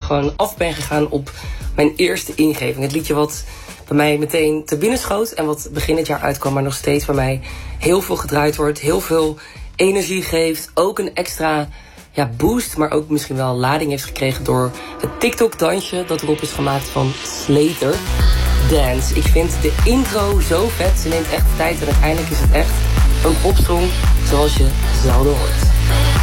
gewoon af ben gegaan op mijn eerste ingeving. Het liedje wat bij mij meteen te binnen schoot en wat begin het jaar uitkwam, maar nog steeds bij mij heel veel gedraaid wordt, heel veel energie geeft, ook een extra boost, maar ook misschien wel lading heeft gekregen door het TikTok-dansje dat erop is gemaakt van Slater. Dance. Ik vind de intro zo vet. Ze neemt echt de tijd en uiteindelijk is het echt een popsong zoals je zelden hoort.